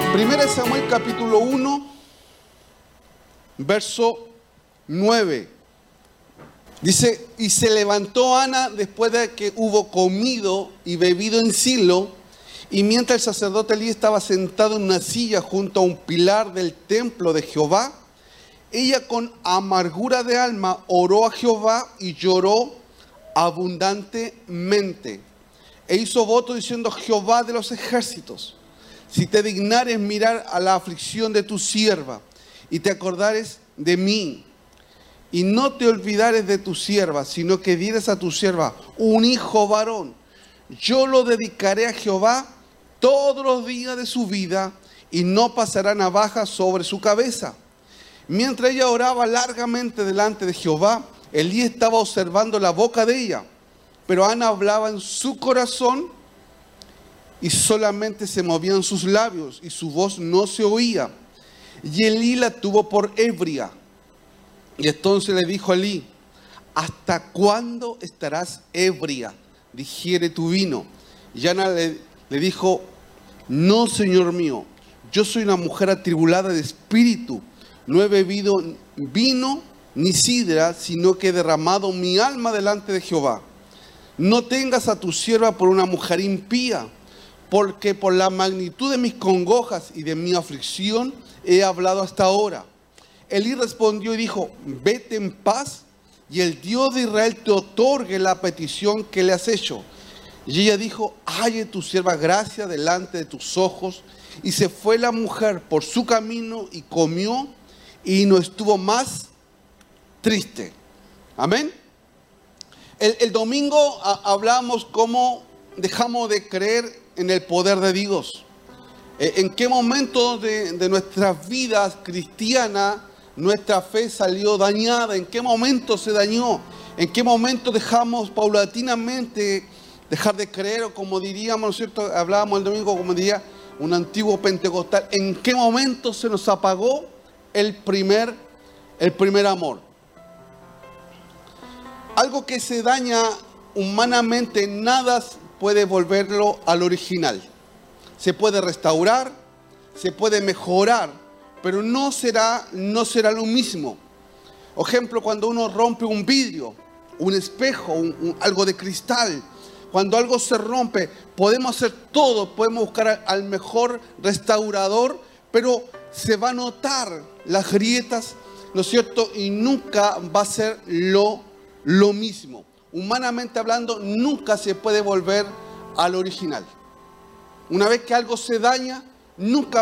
Primera de Samuel capítulo 1, verso 9. Dice, y se levantó Ana después de que hubo comido y bebido en Silo, y mientras el sacerdote Elí estaba sentado en una silla junto a un pilar del templo de Jehová, ella con amargura de alma oró a Jehová y lloró abundantemente. E hizo voto diciendo, Jehová de los ejércitos, si te dignares mirar a la aflicción de tu sierva y te acordares de mí, y no te olvidares de tu sierva, sino que dieres a tu sierva un hijo varón, yo lo dedicaré a Jehová todos los días de su vida, y no pasará navaja sobre su cabeza. Mientras ella oraba largamente delante de Jehová, Elí estaba observando la boca de ella, pero Ana hablaba en su corazón y solamente se movían sus labios y su voz no se oía. Y Elí la tuvo por ebria. Y entonces le dijo a Elí, ¿hasta cuándo estarás ebria? Digiere tu vino. Y Ana le dijo, no, Señor mío, yo soy una mujer atribulada de espíritu. No he bebido vino ni sidra, sino que he derramado mi alma delante de Jehová. No tengas a tu sierva por una mujer impía, porque por la magnitud de mis congojas y de mi aflicción he hablado hasta ahora. Elí respondió y dijo, vete en paz, y el Dios de Israel te otorgue la petición que le has hecho. Y ella dijo, halle tu sierva gracia delante de tus ojos. Y se fue la mujer por su camino y comió, y no estuvo más triste. Amén. El domingo hablamos cómo dejamos de creer en el poder de Dios. ¿En qué momento de nuestras vidas cristianas nuestra fe salió dañada? ¿En qué momento se dañó? ¿En qué momento dejamos paulatinamente dejar de creer? O como diríamos, ¿no es cierto? Hablábamos el domingo, como diría un antiguo pentecostal. ¿En qué momento se nos apagó el primer amor? Algo que se daña humanamente, nada puede volverlo al original. Se puede restaurar, se puede mejorar, pero no será lo mismo. Por ejemplo, cuando uno rompe un vidrio, un espejo, algo de cristal, cuando algo se rompe, podemos hacer todo, podemos buscar al mejor restaurador, pero se va a notar las grietas, ¿no es cierto? Y nunca va a ser lo mismo. Humanamente hablando, nunca se puede volver al original. Una vez que algo se daña, nunca